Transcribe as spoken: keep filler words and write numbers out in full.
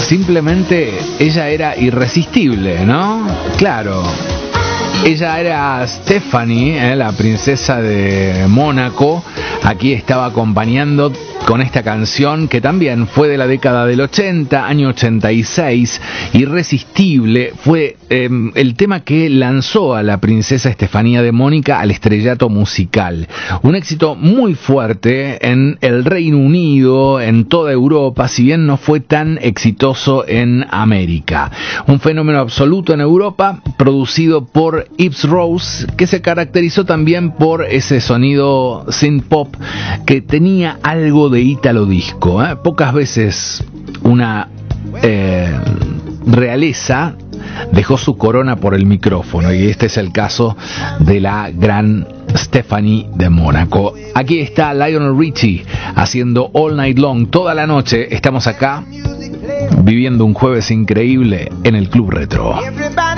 simplemente ella era irresistible, ¿no? Claro. Ella era Stephanie, ¿eh? La princesa de Mónaco. Aquí estaba acompañando con esta canción que también fue de la década del ochenta, año ochenta y seis. Irresistible fue eh, el tema que lanzó a la princesa Estefanía de Mónaco al estrellato musical. Un éxito muy fuerte en el Reino Unido, en toda Europa, si bien no fue tan exitoso en América. Un fenómeno absoluto en Europa, producido por Yves Rose, que se caracterizó también por ese sonido synth pop que tenía algo de ítalo disco, ¿eh? Pocas veces una eh, realeza dejó su corona por el micrófono, y este es el caso de la gran Stephanie de Mónaco. Aquí está Lionel Richie haciendo All Night Long, toda la noche. Estamos acá viviendo un jueves increíble en el Club Retro.